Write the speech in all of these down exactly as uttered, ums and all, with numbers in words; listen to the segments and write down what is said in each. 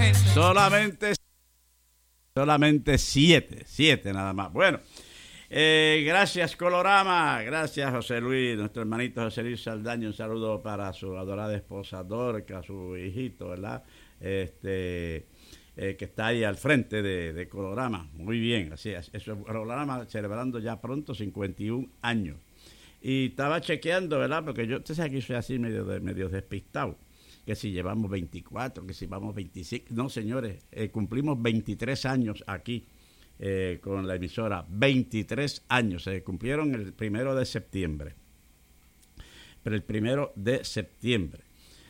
Solamente. Solamente, solamente siete, siete nada más. Bueno, eh, gracias Colorama, gracias José Luis, nuestro hermanito José Luis Saldaña, un saludo para su adorada esposa Dorca, su hijito, ¿verdad? Este... Eh, que está ahí al frente de, de Colorama, muy bien, así es, eso es Colorama celebrando ya pronto cincuenta y un años, y estaba chequeando, ¿verdad? Porque yo, usted sabe que soy así medio, de, medio despistado, que si llevamos veinticuatro, que si vamos veinticinco, no señores, eh, cumplimos veintitrés años aquí eh, con la emisora, veintitrés años, se cumplieron el primero de septiembre, pero el primero de septiembre,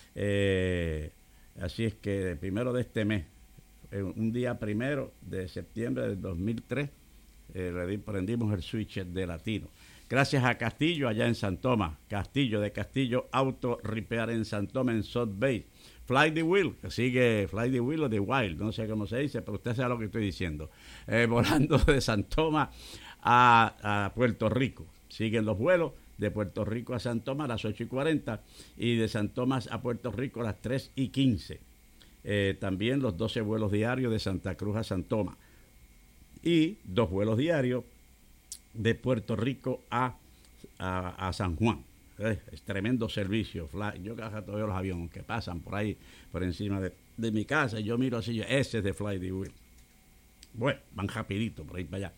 eh, así es que el primero de este mes, un día primero de septiembre del dos mil tres, eh, prendimos el switch de Latino. Gracias a Castillo allá en San Tomás, Castillo de Castillo Auto Repair en San Tomás, en South Bay. Fly the Wheel, que sigue Fly the Wheel o The Wild, no sé cómo se dice, pero usted sabe lo que estoy diciendo. Eh, volando de San Tomás a, a Puerto Rico. Siguen los vuelos de Puerto Rico a San Tomás a las ocho y cuarenta y de San Tomás a Puerto Rico a las tres y quince. Eh, también los doce vuelos diarios de Santa Cruz a San Tomás y dos vuelos diarios de Puerto Rico a, a, a San Juan. Eh, es tremendo servicio. Fly. Yo caja todos los aviones que pasan por ahí, por encima de, de mi casa, yo miro así, ese es de Fly the Wheel. Bueno, van rapidito por ahí para allá.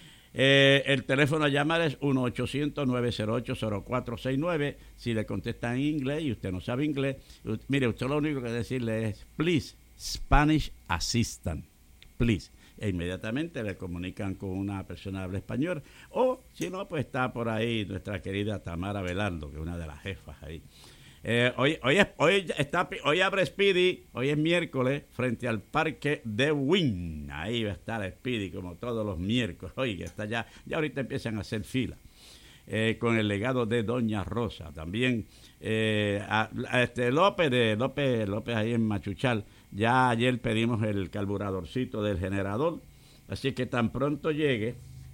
Eh, el teléfono a llamar es uno ochocientos, nueve cero ocho, cero cuatro seis nueve. Si le contestan en inglés y usted no sabe inglés, usted, mire, usted lo único que decirle es please, Spanish assistant, please. E inmediatamente le comunican con una persona que habla español, o si no, pues está por ahí nuestra querida Tamara Velardo, que es una de las jefas ahí. Eh, hoy, hoy, es, hoy, está, hoy abre Speedy, hoy es miércoles, frente al parque de Wynn. Ahí va a estar Speedy, como todos los miércoles. Oye, está ya, ya ahorita empiezan a hacer fila. Eh, con el legado de Doña Rosa. También eh, a, a este López, de López, López ahí en Machuchal. Ya ayer pedimos el carburadorcito del generador. Así que tan pronto llegue,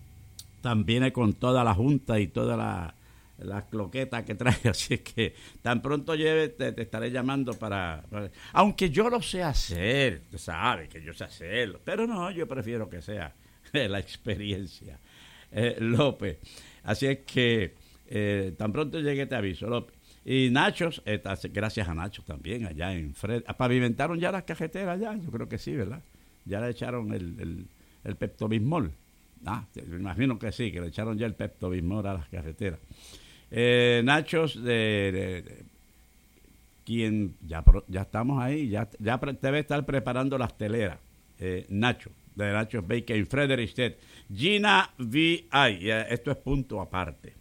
tan viene con toda la junta y toda la... las cloquetas que trae, así que tan pronto lleve te, te estaré llamando para, para aunque yo lo sé hacer, tú sabes que yo sé hacerlo, pero no, yo prefiero que sea la experiencia, eh, López, así es que eh, tan pronto llegue te aviso, López. Y Nachos, eh, gracias a Nachos también allá en Fred, pavimentaron ya las cajeteras ya, yo creo que sí, ¿verdad? Ya le echaron el, el, el Pepto-Bismol. Ah, me imagino que sí, que le echaron ya el Pepto-Bismol a las carreteras. Eh, Nachos, de, de, de quien ya, ya estamos ahí, ya, ya debe estar preparando las teleras. Eh, Nacho, de Nachos Baker en Frederickstead. Gina V I, esto es punto aparte.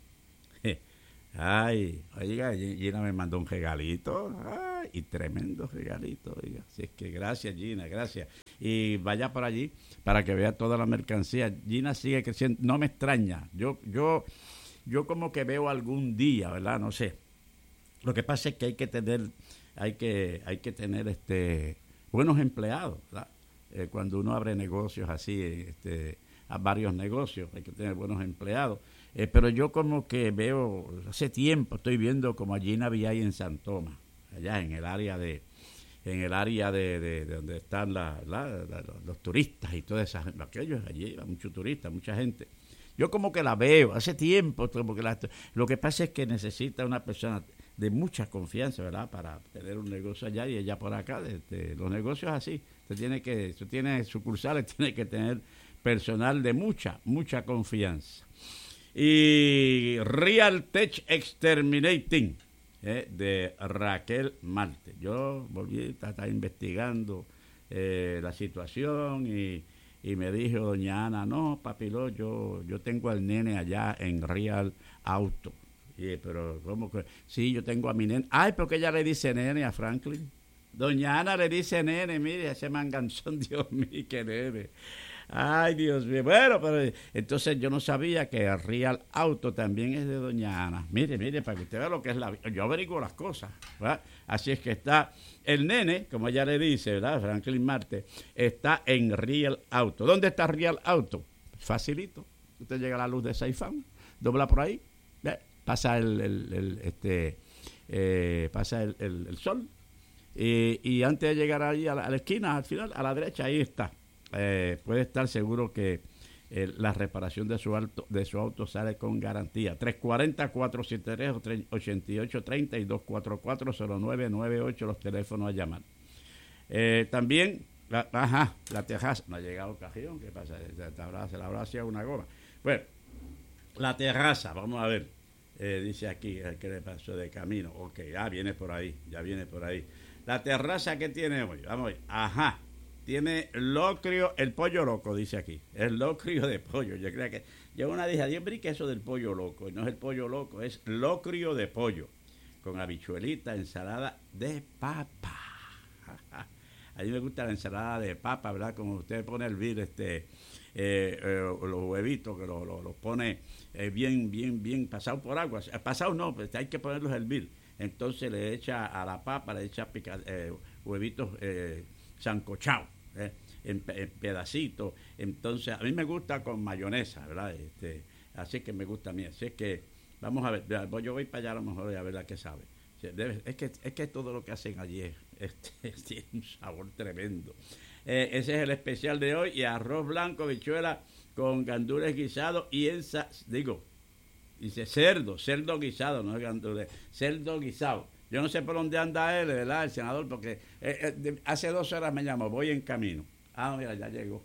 Ay, oiga, Gina me mandó un regalito, ay, y tremendo regalito, oiga. Así es que gracias, Gina, gracias. Y vaya por allí para que vea toda la mercancía. Gina sigue creciendo, no me extraña. Yo, yo, yo como que veo algún día, ¿verdad? No sé. Lo que pasa es que hay que tener, hay que, hay que tener este buenos empleados, ¿verdad? Eh, cuando uno abre negocios así, este, a varios negocios, hay que tener buenos empleados. Eh, pero yo como que veo, hace tiempo estoy viendo como allí en Avillay en San Tomás, allá en el área de, en el área de, de, de donde están la, la, la, los, los turistas y todas esas, aquellos allí, muchos turistas, mucha gente. Yo como que la veo, hace tiempo, porque la, lo que pasa es que necesita una persona de mucha confianza, ¿verdad? Para tener un negocio allá y allá por acá, de, de, los negocios así, usted tiene que, usted tiene sucursales, tiene que tener personal de mucha, mucha confianza. Y Real Tech Exterminating, eh, de Raquel Marte. Yo volví a estar investigando eh, la situación y, y me dijo doña Ana, no, papilo, yo, yo tengo al nene allá en Real Auto. Y, pero, ¿cómo que? Sí, yo tengo a mi nene. Ay, porque ella le dice nene a Franklin. Doña Ana le dice nene, mire, ese manganzón, Dios mío, qué nene. Ay, Dios mío. Bueno, pero entonces yo no sabía que el Real Auto también es de doña Ana. Mire, mire, para que usted vea lo que es la vida. Yo averiguo las cosas, ¿verdad? Así es que está el nene, como ella le dice, ¿verdad? Franklin Marte, está en Real Auto. ¿Dónde está Real Auto? Facilito. Usted llega a la luz de Saifán, dobla por ahí, ¿ve? Pasa el, el, el este, eh, pasa el, el, el sol. Y, y antes de llegar ahí a la, a la esquina, al final, a la derecha, ahí está. Eh, puede estar seguro que eh, la reparación de su, auto, de su auto sale con garantía. tres cuatro cero, cuatro siete tres, ocho ocho tres cero y dos cuatro cuatro, cero nueve nueve ocho los teléfonos a llamar. Eh, también, la, ajá, la terraza. No ha llegado el cajón, ¿qué pasa? Se, habrá, se la habrá hacia una goma. Bueno, la terraza, vamos a ver. Eh, dice aquí, el que le pasó de camino. Ok, ya viene por ahí, ya viene por ahí. La terraza que tiene hoy, vamos a ver. Ajá, tiene locrio, el pollo loco, dice aquí. El locrio de pollo. Yo creo que, yo una dije, yo brinqué eso del pollo loco. Y no es el pollo loco, es locrio de pollo. Con habichuelita, ensalada de papa. A mí me gusta la ensalada de papa, ¿verdad? Como usted pone a hervir este, eh, eh, los huevitos, que los lo, lo pone eh, bien, bien, bien pasados por agua. Pasados no, pues hay que ponerlos a hervir. Entonces le echa a la papa, le echa pica, eh, huevitos eh, sancochados, eh, en, en pedacitos. Entonces, a mí me gusta con mayonesa, ¿verdad? Este, así que me gusta a mí. Así que, vamos a ver, yo voy para allá a lo mejor a ver la que sabe. Debe, es, que, es que todo lo que hacen allí es, este, tiene un sabor tremendo. Eh, ese es el especial de hoy. Y arroz blanco, bichuela con gandules guisados y ensa, digo, dice cerdo, cerdo guisado, no es gandules, cerdo guisado. Yo no sé por dónde anda él, ¿verdad? El senador, porque eh, eh, de, hace dos horas me llamó, voy en camino. Ah, mira, ya llegó.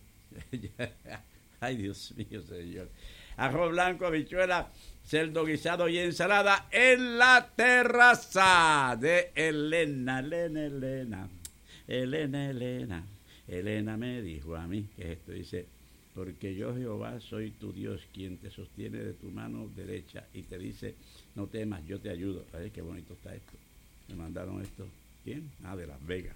Ay, Dios mío, señor. Arroz blanco, habichuela, cerdo guisado y ensalada en la terraza de Elena, Elena, Elena, Elena, Elena. Elena me dijo a mí, que esto dice, porque yo Jehová soy tu Dios, quien te sostiene de tu mano derecha y te dice, no temas, yo te ayudo. Ay, qué bonito está esto. Me mandaron esto. ¿Quién? Ah, de Las Vegas.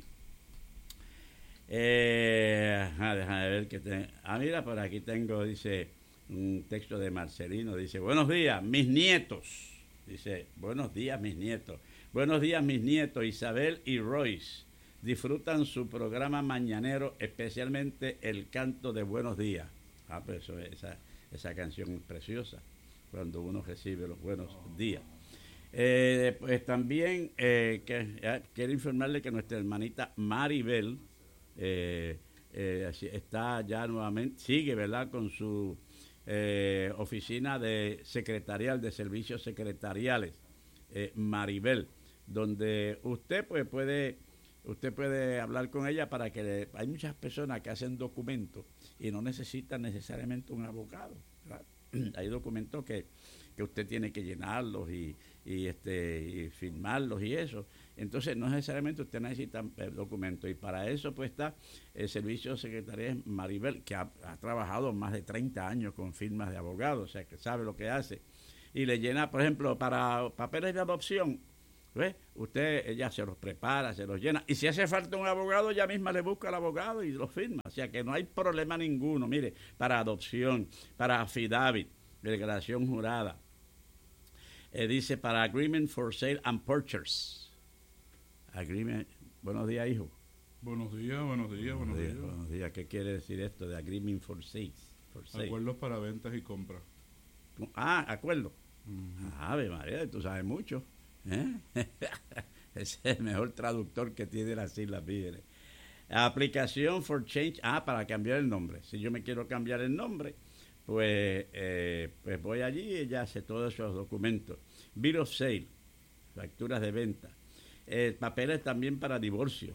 Eh, ah, déjame ver que te... Ah, mira, por aquí tengo, dice, un texto de Marcelino, dice, buenos días, mis nietos. Dice, buenos días, mis nietos. Buenos días, mis nietos, Isabel y Royce. Disfrutan su programa mañanero, especialmente el canto de buenos días. Ah, pues eso, esa, esa canción es preciosa, cuando uno recibe los buenos días. Eh, pues también eh, que, eh, quiero informarle que nuestra hermanita Maribel eh, eh, está ya nuevamente, sigue, ¿verdad?, con su eh, oficina de secretarial, de servicios secretariales, eh, Maribel, donde usted pues puede... Usted puede hablar con ella para que le, hay muchas personas que hacen documentos y no necesitan necesariamente un abogado, ¿verdad? Hay documentos que, que usted tiene que llenarlos y, y este y firmarlos y eso. Entonces no necesariamente usted necesita el documento, y para eso pues está el servicio secretario Maribel, que ha, ha trabajado más de treinta años con firmas de abogados, o sea que sabe lo que hace, y le llena, por ejemplo, para papeles de adopción. ¿Ve? Usted, ella se los prepara, se los llena, y si hace falta un abogado, ella misma le busca al abogado y lo firma, o sea que no hay problema ninguno. Mire, para adopción, para affidavit, declaración jurada, eh, dice para agreement for sale and purchase, agreement. Buenos días, hijo. Buenos días, buenos días, buenos, buenos días, días. Buenos días. ¿Qué quiere decir esto de agreement for sale? For sale? Acuerdos para ventas y compras. Ah, acuerdo. Uh-huh. Ave María, tú sabes mucho. ¿Eh? Ese es el mejor traductor que tiene las Islas Vírgenes. Aplicación for change, ah, para cambiar el nombre. Si yo me quiero cambiar el nombre, pues, eh, pues voy allí y ella hace todos esos documentos. Bill of sale, facturas de venta, eh, papeles también para divorcio,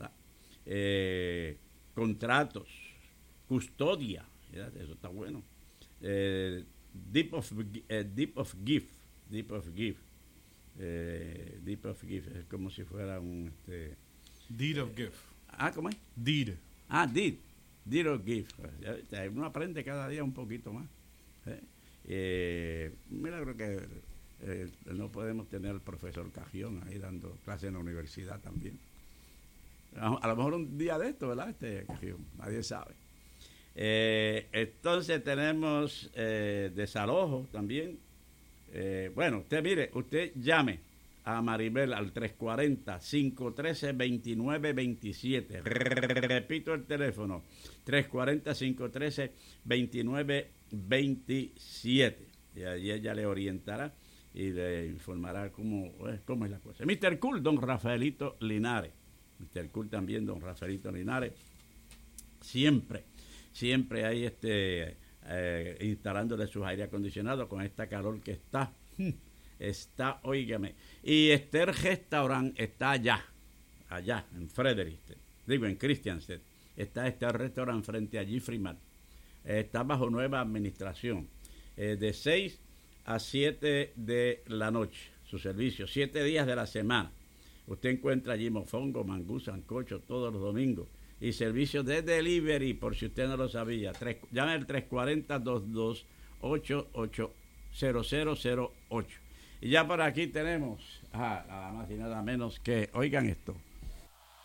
eh, contratos, custodia, fíjate, eso está bueno. Eh, deed of, eh, deed of gift, deed of gift. Eh, deed of gift es como si fuera un este, deed of gift. Ah, ¿cómo es? Deed. Ah, deed. Deed of gift. Uno aprende cada día un poquito más. ¿Eh? Eh, mira, creo que eh, no podemos tener al profesor Cajión ahí dando clases en la universidad también. A, a lo mejor un día de esto, ¿verdad? Este Cajión, nadie sabe. Eh, entonces tenemos eh, desalojo también. Eh, bueno, usted mire, usted llame a Maribel al tres cuatro cero, cinco uno tres, dos nueve dos siete. Repito el teléfono, tres cuatro cero, cinco uno tres, dos nueve dos siete. Y allí ella le orientará y le informará cómo, cómo es la cosa. mister Cool, don Rafaelito Linares. mister Cool también, don Rafaelito Linares. Siempre, siempre hay este eh, instalándole sus aire acondicionados con esta calor que está. Está, óigame. Y este restaurante está allá, allá, en Frederiksted, digo, en Christiansted. Está este restaurante frente a Jeffrey Mart. Eh, está bajo nueva administración. Eh, de seis a siete de la noche, su servicio, siete días de la semana. Usted encuentra allí mofongo, mangú, sancocho todos los domingos. Y servicio de delivery, por si usted no lo sabía. Tres, llame al tres cuatro cero, dos dos ocho ocho cero cero cero ocho. Y ya por aquí tenemos, ajá, nada más y nada menos que, oigan esto,